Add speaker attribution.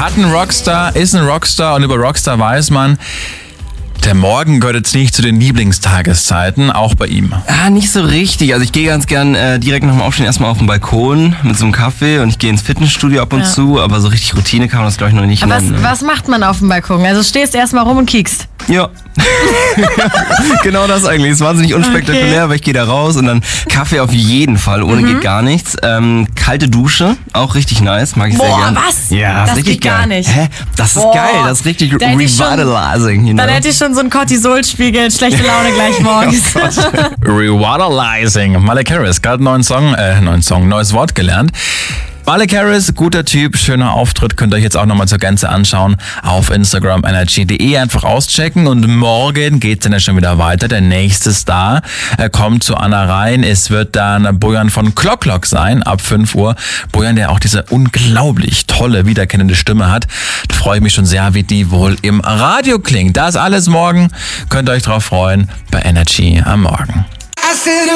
Speaker 1: Hat einen Rockstar, ist ein Rockstar und über Rockstar weiß man, der Morgen gehört jetzt nicht zu den Lieblingstageszeiten, auch bei ihm.
Speaker 2: Ah, nicht so richtig. Also ich gehe ganz gern direkt nach dem Aufstehen erstmal auf den Balkon mit so einem Kaffee und ich gehe ins Fitnessstudio ab und zu, aber so richtig Routine kann man das, glaube ich, noch nicht nennen.
Speaker 3: Was macht man auf dem Balkon? Also stehst erstmal rum und kiekst.
Speaker 2: Ja, genau das eigentlich. Ist wahnsinnig unspektakulär, weil ich gehe da raus und dann Kaffee auf jeden Fall, ohne geht gar nichts. Kalte Dusche, auch richtig nice, mag ich sehr gern.
Speaker 3: Boah, was?
Speaker 2: Ja,
Speaker 3: das
Speaker 2: richtig
Speaker 3: geht gar
Speaker 2: geil.
Speaker 3: nicht.
Speaker 2: Hä? Das ist geil, das ist richtig
Speaker 3: Da hätte ich
Speaker 2: revitalizing. You know?
Speaker 3: Dann hätte ich schon so einen Cortisolspiegel, schlechte Laune gleich morgens.
Speaker 1: Revitalizing. Malik Harris, gerade neues Wort gelernt. Malik Harris, guter Typ, schöner Auftritt, könnt ihr euch jetzt auch nochmal zur Gänze anschauen auf Instagram energy.de, einfach auschecken und morgen geht's dann ja schon wieder weiter. Der nächste Star kommt zu Anna rein. Es wird dann Bojan von Clock sein, ab 5 Uhr. Bojan, der auch diese unglaublich tolle, wiedererkennende Stimme hat. Da freue ich mich schon sehr, wie die wohl im Radio klingt. Das alles morgen, könnt ihr euch drauf freuen bei Energy am Morgen.